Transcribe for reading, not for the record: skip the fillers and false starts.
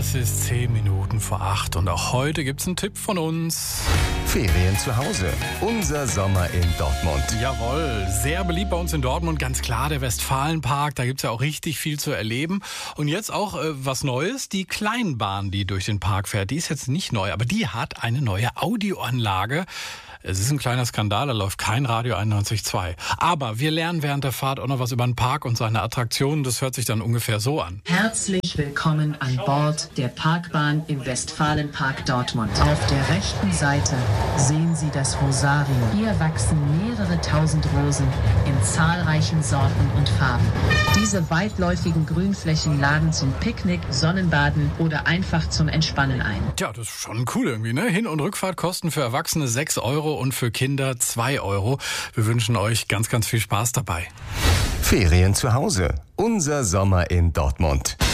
Es ist 10 Minuten vor 8 und auch heute gibt's einen Tipp von uns. Ferien zu Hause. Unser Sommer in Dortmund. Jawohl, sehr beliebt bei uns in Dortmund, ganz klar der Westfalenpark. Da gibt's ja auch richtig viel zu erleben. Und jetzt auch was Neues, die Kleinbahn, die durch den Park fährt. Die ist jetzt nicht neu, aber die hat eine neue Audioanlage. Es ist ein kleiner Skandal, da läuft kein Radio 91.2. Aber wir lernen während der Fahrt auch noch was über den Park und seine Attraktionen. Das hört sich dann ungefähr so an. Herzlich willkommen an Bord der Parkbahn im Westfalenpark Dortmund. Auf der rechten Seite sehen Sie das Rosario. Hier wachsen mehrere tausend Rosen in zahlreichen Sorten und Farben. Diese weitläufigen Grünflächen laden zum Picknick, Sonnenbaden oder einfach zum Entspannen ein. Tja, das ist schon cool irgendwie, ne? Hin- und Rückfahrt kosten für Erwachsene 6 Euro und für Kinder 2 Euro. Wir wünschen euch ganz, ganz viel Spaß dabei. Ferien zu Hause. Unser Sommer in Dortmund.